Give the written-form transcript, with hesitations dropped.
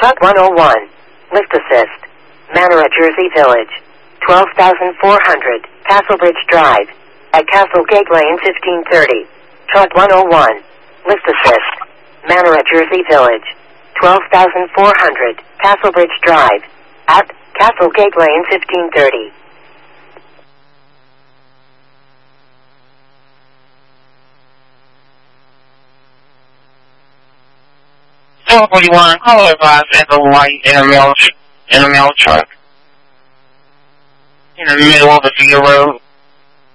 Truck 101. Lift assist. Manor at Jersey Village. 12,400. Castlebridge Drive. At Castle Gate Lane 1530. Truck 101. Lift assist. Manor at Jersey Village. 12,400. Castlebridge Drive. At Castle Gate Lane 1530. 741, call advise at the white in a mail truck in the middle of the field road.